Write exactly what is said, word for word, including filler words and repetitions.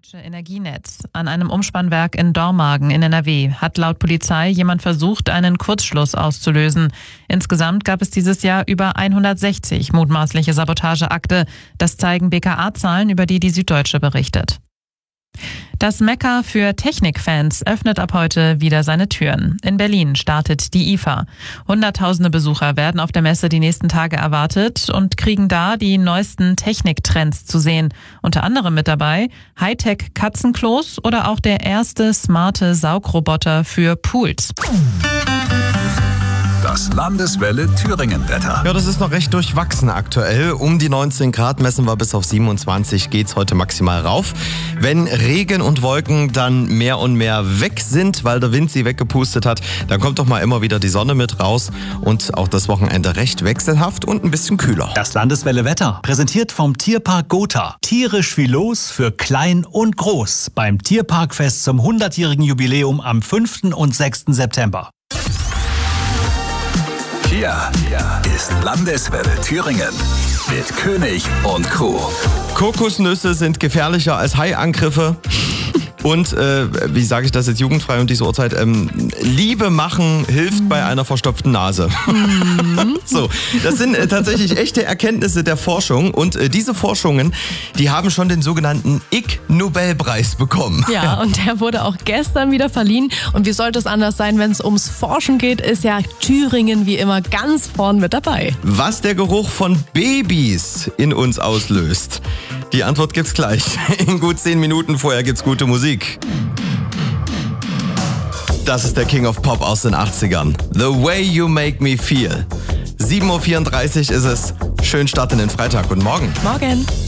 Deutsche Energienetz. An einem Umspannwerk in Dormagen in N R W hat laut Polizei jemand versucht, einen Kurzschluss auszulösen. Insgesamt gab es dieses Jahr über hundertsechzig mutmaßliche Sabotageakte. Das zeigen B K A-Zahlen, über die die Süddeutsche berichtet. Das Mekka für Technikfans öffnet ab heute wieder seine Türen. In Berlin startet die I F A. Hunderttausende Besucher werden auf der Messe die nächsten Tage erwartet und kriegen da die neuesten Techniktrends zu sehen. Unter anderem mit dabei Hightech-Katzenklos oder auch der erste smarte Saugroboter für Pools. Das Landeswelle Thüringen-Wetter. Ja, das ist noch recht durchwachsen aktuell. Um die neunzehn Grad messen wir bis auf siebenundzwanzig, geht's heute maximal rauf. Wenn Regen und Wolken dann mehr und mehr weg sind, weil der Wind sie weggepustet hat, dann kommt doch mal immer wieder die Sonne mit raus und auch das Wochenende recht wechselhaft und ein bisschen kühler. Das Landeswelle Wetter, präsentiert vom Tierpark Gotha. Tierisch wie los für klein und groß beim Tierparkfest zum hundertjährigen Jubiläum am fünften und sechsten September. Hier ist Landeswelle Thüringen mit König und Crew. Kokosnüsse sind gefährlicher als Haiangriffe. Und, äh, wie sage ich das jetzt jugendfrei und diese Uhrzeit, ähm, Liebe machen hilft bei einer verstopften Nase. Mhm. So, das sind äh, tatsächlich echte Erkenntnisse der Forschung und äh, diese Forschungen, die haben schon den sogenannten Ig-Nobelpreis bekommen. Ja, und der wurde auch gestern wieder verliehen. Und wie sollte es anders sein, wenn es ums Forschen geht, ist ja Thüringen wie immer ganz vorn mit dabei. Was der Geruch von Babys in uns auslöst, die Antwort gibt's gleich. In gut zehn Minuten vorher gibt's gute Musik. Das ist der King of Pop aus den achtzigern. The Way You Make Me Feel. sieben Uhr vierunddreißig ist es. Schönen Start in den Freitag. Guten Morgen. Morgen.